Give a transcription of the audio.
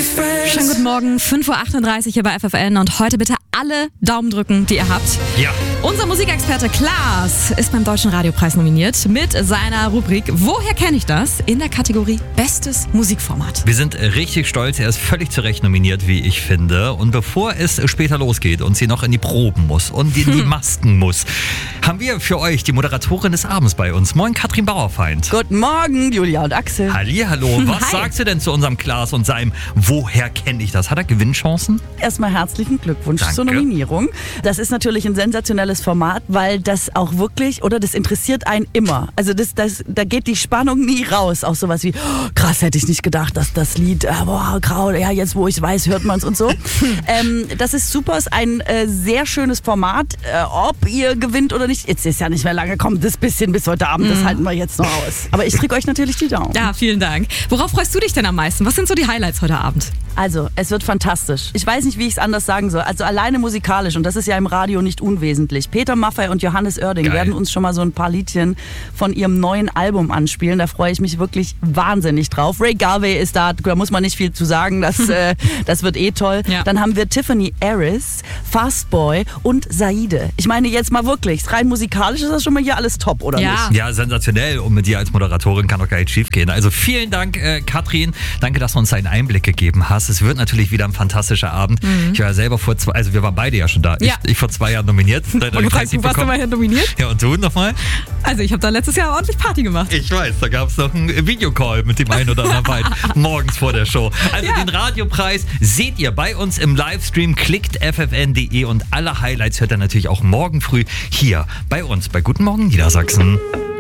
Schönen guten Morgen, 5.38 Uhr hier bei FFN und heute bitte alle Daumen drücken, die ihr habt. Ja. Unser Musikexperte Klaas ist beim Deutschen Radiopreis nominiert mit seiner Rubrik Woher kenne ich das? In der Kategorie Bestes Musikformat. Wir sind richtig stolz, er ist völlig zu Recht nominiert, wie ich finde. Und bevor es später losgeht und sie noch in die Proben muss und in die Masken muss, haben wir für euch die Moderatorin des Abends bei uns. Moin, Katrin Bauerfeind. Guten Morgen, Julia und Axel. Hallihallo, was sagst du denn zu unserem Klaas und seinem Woher kenne ich das? Hat er Gewinnchancen? Erstmal herzlichen Glückwunsch Danke. zur Nominierung. Das ist natürlich ein sensationelles Format, weil das auch wirklich, oder das interessiert einen immer. Also da geht die Spannung nie raus. Auch sowas wie, oh, krass, hätte ich nicht gedacht, dass das Lied, boah, grau, ja, jetzt wo ich weiß, hört man es und so. Das ist super, ist ein sehr schönes Format. Ob ihr gewinnt oder nicht, jetzt ist ja nicht mehr lange, kommt das bisschen bis heute Abend, das halten wir jetzt noch aus. Aber ich drücke euch natürlich die Daumen. Ja, vielen Dank. Worauf freust du dich denn am meisten? Was sind so die Highlights heute Abend? Also, es wird fantastisch. Ich weiß nicht, wie ich es anders sagen soll. Also alleine musikalisch, und das ist ja im Radio nicht unwesentlich. Peter Maffay und Johannes Oerding werden uns schon mal so ein paar Liedchen von ihrem neuen Album anspielen. Da freue ich mich wirklich wahnsinnig drauf. Ray Garvey ist da muss man nicht viel zu sagen. Das wird eh toll. Ja. Dann haben wir Tiffany Harris, Fastboy und Saide. Ich meine jetzt mal wirklich, rein musikalisch ist das schon mal hier alles top, oder nicht? Ja, sensationell. Und mit dir als Moderatorin kann doch gar nicht schief gehen. Also vielen Dank, Katrin. Danke, dass du uns einen Einblick gegeben hast. Es wird natürlich wieder ein fantastischer Abend. Ich war ja selber wir waren beide ja schon da. Ja. Ich vor 2 Jahren nominiert. Du warst immerhin nominiert? Ja, und du nochmal? Also ich habe da letztes Jahr ordentlich Party gemacht. Ich weiß, da gab es noch einen Videocall mit dem einen oder anderen Wein morgens vor der Show. Also den Radiopreis seht ihr bei uns im Livestream. Klickt ffn.de und alle Highlights hört ihr natürlich auch morgen früh hier bei uns bei Guten Morgen Niedersachsen.